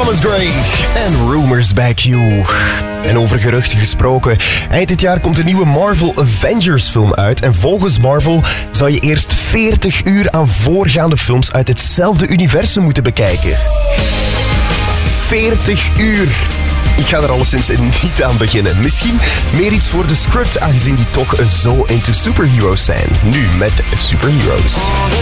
Thomas Gray en Rumors Back You. En over geruchten gesproken, eind dit jaar komt een nieuwe Marvel Avengers film uit. En volgens Marvel zou je eerst 40 uur aan voorgaande films uit hetzelfde universum moeten bekijken. 40 uur! Ik ga er alleszins niet aan beginnen. Misschien meer iets voor de script, aangezien die toch zo into superheroes zijn. Nu met Superheroes.